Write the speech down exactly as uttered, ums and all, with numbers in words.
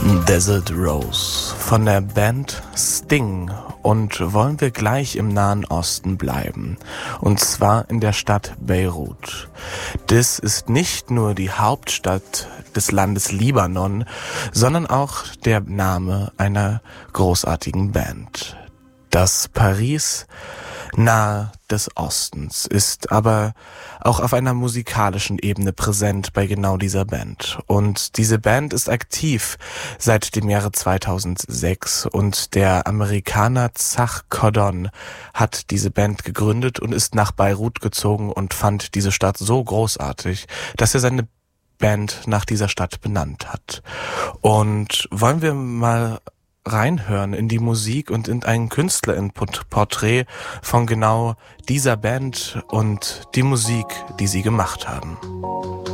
Desert Rose von der Band Sting, und wollen wir gleich im Nahen Osten bleiben, und zwar in der Stadt Beirut. Das ist nicht nur die Hauptstadt des Landes Libanon, sondern auch der Name einer großartigen Band. Das Paris nahe des Ostens ist aber auch auf einer musikalischen Ebene präsent bei genau dieser Band. Und diese Band ist aktiv seit dem Jahre zweitausendsechs, und der Amerikaner Zach Cordon hat diese Band gegründet und ist nach Beirut gezogen und fand diese Stadt so großartig, dass er seine Band nach dieser Stadt benannt hat. Und wollen wir mal reinhören in die Musik und in ein Künstlerinput-Porträt von genau dieser Band und die Musik, die sie gemacht haben.